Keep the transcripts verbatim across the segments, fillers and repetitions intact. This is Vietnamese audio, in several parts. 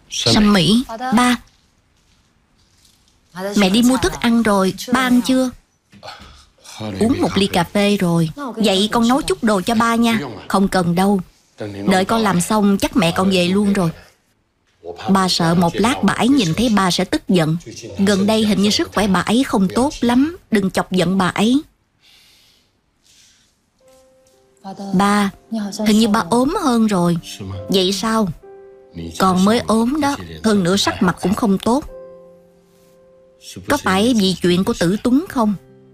Sâm Mỹ. Ba, mẹ đi mua thức ăn rồi. Ba ăn chưa? Uống một ly cà phê rồi. Vậy con nấu chút đồ cho ba nha. Không cần đâu. Đợi con làm xong chắc mẹ con về luôn rồi. Ba sợ một lát bà ấy nhìn thấy ba sẽ tức giận. Gần đây hình như sức khỏe bà ấy không tốt lắm. Đừng chọc giận bà ấy. Ba, hình như ba ốm hơn rồi. Vậy sao? Con mới ốm đó. Hơn nữa sắc mặt cũng không tốt. Có phải vì chuyện của Tử Tuấn không?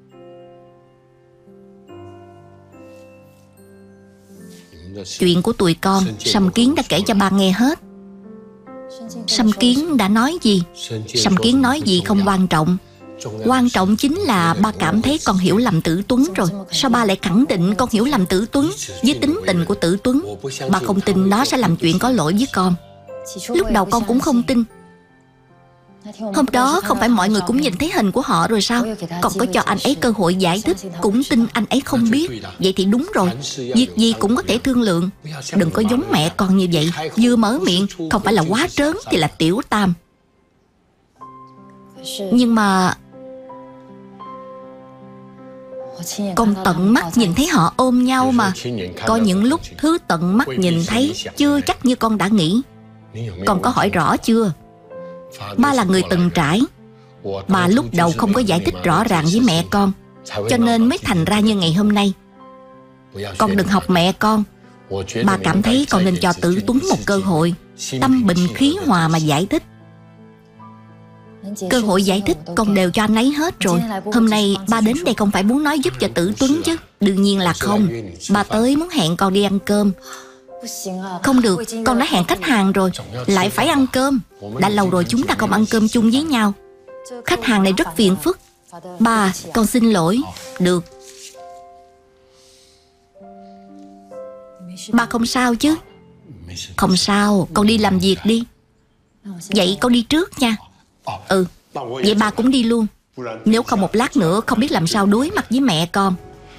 Chuyện của tụi con Sâm Kiến đã kể cho ba nghe hết. Sâm Kiến đã nói gì? Sâm Kiến nói gì không quan trọng. Quan trọng chính là ba cảm thấy con hiểu lầm Tử Tuấn rồi. Sao ba lại khẳng định con hiểu lầm Tử Tuấn? Với tính tình của Tử Tuấn, ba không tin nó sẽ làm chuyện có lỗi với con. Lúc đầu con cũng không tin. Hôm đó không phải mọi người cũng nhìn thấy hình của họ rồi sao? Còn có cho anh ấy cơ hội giải thích, cũng tin anh ấy không biết. Vậy thì đúng rồi. Việc gì cũng có thể thương lượng. Đừng có giống mẹ con như vậy. Vừa mở miệng, không phải là quá trớn thì là tiểu tam. Nhưng mà con tận mắt nhìn thấy họ ôm nhau mà. Có những lúc thứ tận mắt nhìn thấy chưa chắc như con đã nghĩ. Con có hỏi rõ chưa? Ba là người từng trải. Ba lúc đầu không có giải thích rõ ràng với mẹ con, cho nên mới thành ra như ngày hôm nay. Con đừng học mẹ con. Ba cảm thấy con nên cho Tử Tuấn một cơ hội, tâm bình khí hòa mà giải thích. Cơ hội giải thích con đều cho anh ấy hết rồi. Hôm nay ba đến đây không phải muốn nói giúp cho Tử Tuấn chứ. Đương nhiên là không. Ba tới muốn hẹn con đi ăn cơm. Không được, con đã hẹn khách hàng rồi, lại phải ăn cơm. Đã lâu rồi chúng ta không ăn cơm chung với nhau. Khách hàng này rất phiền phức. Ba, con xin lỗi. Được. Ba không sao chứ? Không sao, con đi làm việc đi. Vậy con đi trước nha. Ừ, vậy ba cũng đi luôn. Nếu không một lát nữa không biết làm sao đối mặt với mẹ con.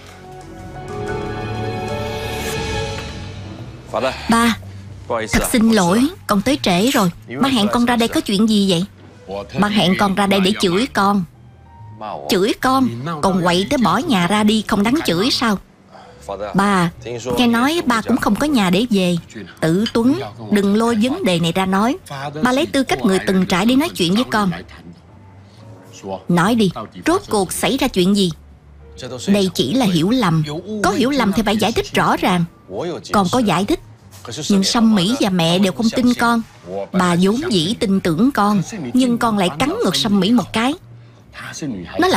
Ba, thật xin lỗi, con tới trễ rồi. Ba hẹn con ra đây có chuyện gì vậy? Ba hẹn con ra đây để chửi con. Chửi con? Con quậy tới bỏ nhà ra đi, không đáng chửi sao? Ba, nghe nói ba cũng không có nhà để về. Tử Tuấn, đừng lôi vấn đề này ra nói. Ba lấy tư cách người từng trải để nói chuyện với con. Nói đi, rốt cuộc xảy ra chuyện gì? Đây chỉ là hiểu lầm. Có hiểu lầm thì phải giải thích rõ ràng. Con có giải thích, nhưng Sâm Mỹ và mẹ đều không tin con. Bà vốn dĩ tin tưởng con, nhưng con lại cắn ngược Sâm Mỹ một cái. Nó là